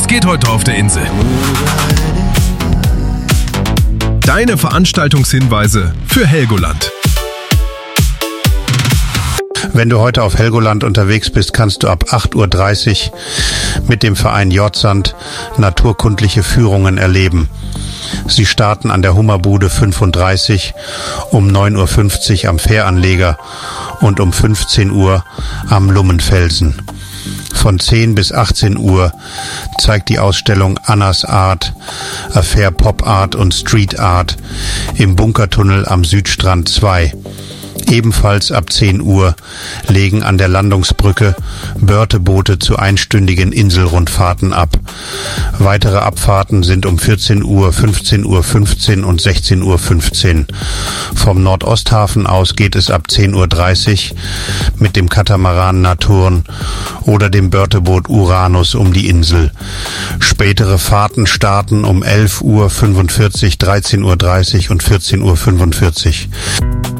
Was geht heute auf der Insel? Deine Veranstaltungshinweise für Helgoland. Wenn du heute auf Helgoland unterwegs bist, kannst du ab 8:30 Uhr mit dem Verein Jordsand naturkundliche Führungen erleben. Sie starten an der Hummerbude 35, um 9:50 Uhr am Fähranleger und um 15 Uhr am Lummenfelsen. Von 10 bis 18 Uhr zeigt die Ausstellung Annas Art, Affair Pop Art und Street Art im Bunkertunnel am Südstrand 2. Ebenfalls ab 10 Uhr legen an der Landungsbrücke Börteboote zu einstündigen Inselrundfahrten ab. Weitere Abfahrten sind um 14 Uhr, 15:15 Uhr und 16:15 Uhr. Vom Nordosthafen aus geht es ab 10:30 Uhr mit dem Katamaran Naturn oder dem Börteboot Uranus um die Insel. Spätere Fahrten starten um 11:45 Uhr, 13:30 Uhr und 14:45 Uhr.